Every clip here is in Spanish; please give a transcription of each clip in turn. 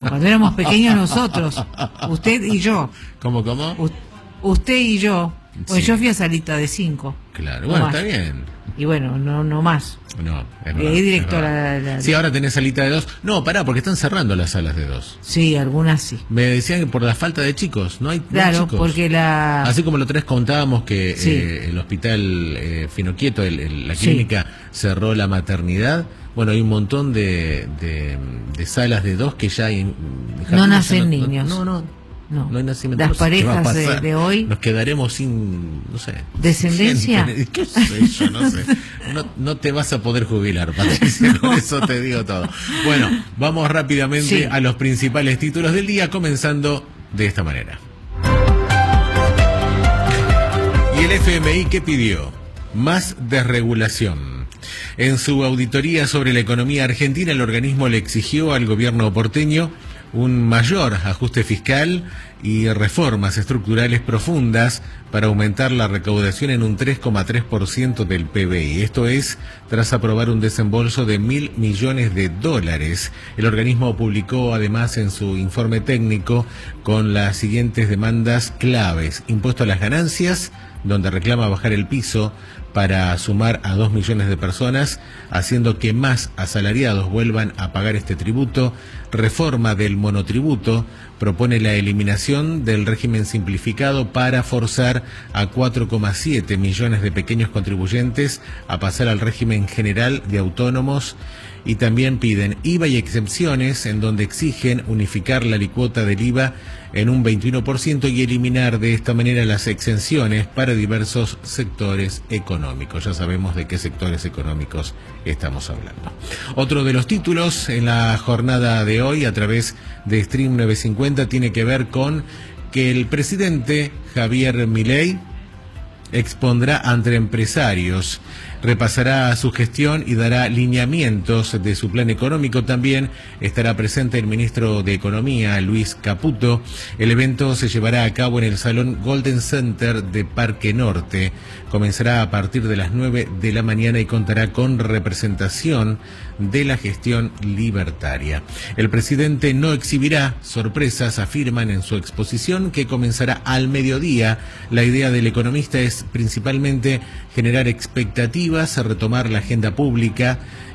Cuando éramos pequeños nosotros, usted y yo. ¿Cómo? Usted y yo. Pues Sí. yo fui a salita de 5. Claro, no bueno, más. está bien. Y bueno, no más. No, es Y verdad, ahí directora. es verdad. Sí, ahora tenés salita de 2. No, pará, porque están cerrando las salas de 2. Sí, algunas sí. Me decían que por la falta de chicos, no hay Claro, chicos. porque la... Así como la otra vez contábamos que Sí. el hospital Finoquieto, la Sí. clínica, cerró la maternidad. Bueno, hay un montón de salas de 2 que ya hay. No nacen niños. No hay nacimiento. Las No sé qué va a parejas pasar. de hoy. Nos quedaremos sin, no sé. ¿Descendencia? gente. ¿Qué sé yo? No sé. No te vas a poder jubilar, Patricia, con eso te digo todo. Bueno, vamos rápidamente Sí. a los principales títulos del día, comenzando de esta manera. ¿Y el FMI qué pidió? Más desregulación. En su auditoría sobre la economía argentina, el organismo le exigió al gobierno porteño un mayor ajuste fiscal y reformas estructurales profundas para aumentar la recaudación en un 3,3% del PBI. Esto es, tras aprobar un desembolso de $1.000 millones. El organismo publicó además en su informe técnico con las siguientes demandas claves: impuesto a las ganancias, donde reclama bajar el piso para sumar a 2 millones de personas, haciendo que más asalariados vuelvan a pagar este tributo; reforma del monotributo, propone la eliminación del régimen simplificado para forzar a 4,7 millones de pequeños contribuyentes a pasar al régimen general de autónomos, y también piden IVA y exenciones, en donde exigen unificar la alícuota del IVA en un 21% y eliminar de esta manera las exenciones para diversos sectores económicos. Ya sabemos de qué sectores económicos estamos hablando. Otro de los títulos en la jornada de hoy a través de Stream 950 tiene que ver con que el presidente Javier Milei expondrá ante empresarios, repasará su gestión y dará lineamientos de su plan económico. También estará presente el ministro de Economía, Luis Caputo. El evento se llevará a cabo en el Salón Golden Center de Parque Norte. Comenzará a partir de las 9 de la mañana y contará con representación de la gestión libertaria. El presidente no exhibirá sorpresas, afirman en su exposición, que comenzará al mediodía. La idea del economista es principalmente generar expectativas, retomar la agenda pública,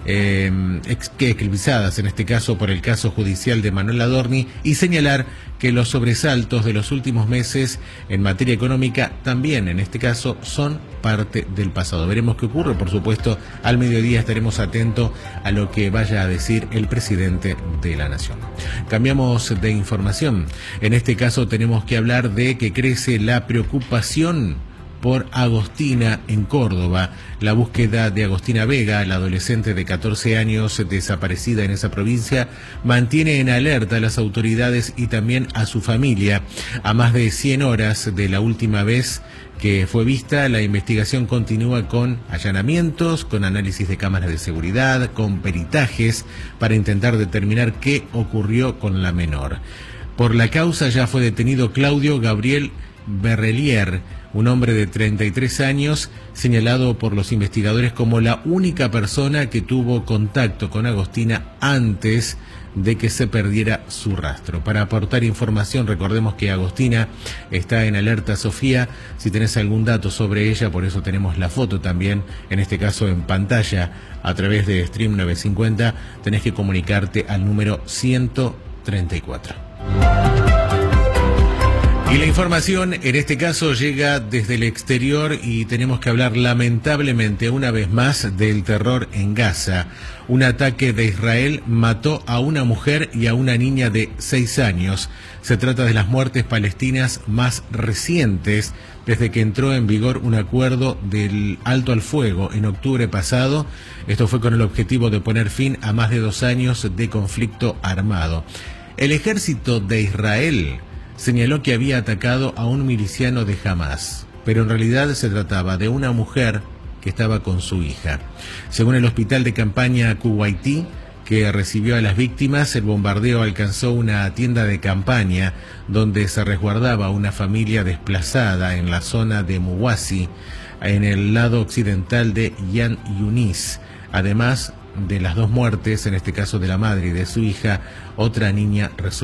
eclipsadas en este caso por el caso judicial de Manuel Adorni, y señalar que los sobresaltos de los últimos meses en materia económica también en este caso son parte del pasado. Veremos qué ocurre, por supuesto, al mediodía estaremos atentos a lo que vaya a decir el presidente de la Nación. Cambiamos de información. En este caso tenemos que hablar de que crece la preocupación por Agostina en Córdoba. La búsqueda de Agostina Vega, la adolescente de 14 años desaparecida en esa provincia, mantiene en alerta a las autoridades y también a su familia. A más de 100 horas de la última vez que fue vista, la investigación continúa con allanamientos, con análisis de cámaras de seguridad, con peritajes para intentar determinar qué ocurrió con la menor. Por la causa ya fue detenido Claudio Gabriel Berrelier, un hombre de 33 años, señalado por los investigadores como la única persona que tuvo contacto con Agostina antes de que se perdiera su rastro. Para aportar información, recordemos que Agostina está en alerta Sofía. Si tenés algún dato sobre ella, por eso tenemos la foto también, en este caso en pantalla, a través de Stream 950, tenés que comunicarte al número 134. Y la información en este caso llega desde el exterior y tenemos que hablar lamentablemente una vez más del terror en Gaza. Un ataque de Israel mató a una mujer y a una niña de 6 años. Se trata de las muertes palestinas más recientes desde que entró en vigor un acuerdo del alto al fuego en octubre pasado. Esto fue con el objetivo de poner fin a más de 2 años de conflicto armado. El ejército de Israel señaló que había atacado a un miliciano de Hamás, pero en realidad se trataba de una mujer que estaba con su hija. Según el hospital de campaña Kuwaití, que recibió a las víctimas, el bombardeo alcanzó una tienda de campaña donde se resguardaba una familia desplazada en la zona de Muwasi, en el lado occidental de Yan Yunis. Además de las 2 muertes, en este caso de la madre y de su hija, otra niña resultó